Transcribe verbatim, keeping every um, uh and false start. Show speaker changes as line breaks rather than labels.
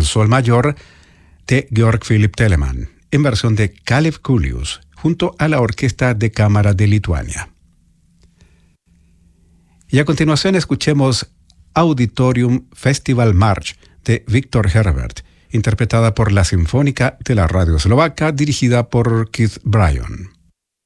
Sol Mayor de Georg Philipp Telemann, en versión de Kalev Kulius, junto a la Orquesta de Cámara de Lituania. Y a continuación escuchemos Auditorium Festival March de Victor Herbert, interpretada por la Sinfónica de la Radio Eslovaca, dirigida por Keith Bryan.